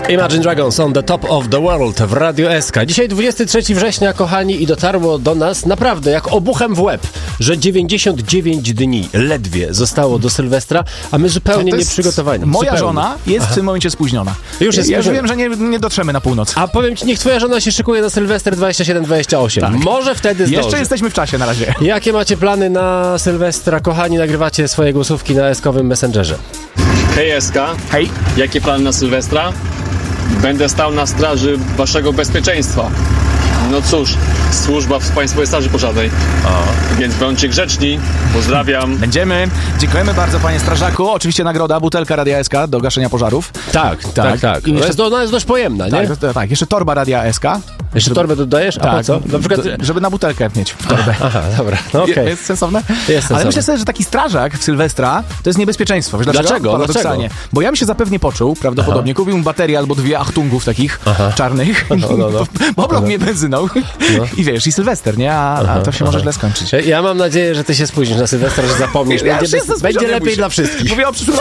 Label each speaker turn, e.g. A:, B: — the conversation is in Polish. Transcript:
A: Imagine Dragons on the top of the world w Radio SK. Dzisiaj 23 września, kochani, i dotarło do nas naprawdę jak obuchem w łeb, że 99 dni ledwie zostało do Sylwestra, a my zupełnie nieprzygotowani.
B: Moja żona jest w tym momencie spóźniona.
A: Już jest
B: ja
A: spóźniona.
B: wiem, że nie dotrzemy na północ.
A: A powiem ci, niech twoja żona się szykuje na Sylwester 27-28.
B: Tak.
A: Może wtedy zdąży.
B: Jeszcze jesteśmy w czasie na razie.
A: Jakie macie plany na Sylwestra, kochani? Nagrywacie swoje głosówki na SK-owym Messengerze.
C: Hej SK,
B: Hej.
C: jakie plany na Sylwestra? Będę stał na straży waszego bezpieczeństwa. No cóż, służba w Państwowej Straży Pożarnej. Więc bądźcie grzeczni. Pozdrawiam.
B: Będziemy. Dziękujemy bardzo, panie strażaku. Oczywiście nagroda, butelka Radia SK do gaszenia pożarów.
A: Tak.
B: I
A: Ona jest dość pojemna, nie?
B: Tak, jeszcze torba Radia SK.
A: Jeszcze torbę dodajesz? A po co? Na przykład...
B: Żeby na butelkę mieć w torbę.
A: Aha, dobra, no okej.
B: Jest sensowne?
A: Jest sensowne.
B: Ale myślę sobie, że taki strażak w Sylwestra to jest niebezpieczeństwo. Wiesz
A: Dlaczego?
B: Paradoksalnie.
A: Dlaczego?
B: Bo ja bym się zapewnie poczuł, prawdopodobnie. Kupiłbym baterię albo 2 Achtungów takich czarnych.
A: No.
B: Poblał mnie benzyną. I wiesz, i Sylwester, nie? A to się może źle skończyć.
A: Ja mam nadzieję, że ty się spóźnisz na Sylwestra, że zapomnisz. Będzie lepiej dla wszystkich.
B: Mówię o przyszłym